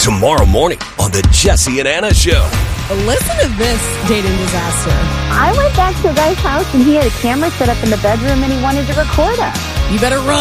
tomorrow morning on the Jesse and Anna Show. Listen to this dating disaster. I went back to a guy's house and he had a camera set up in the bedroom and he wanted to record us. You better run.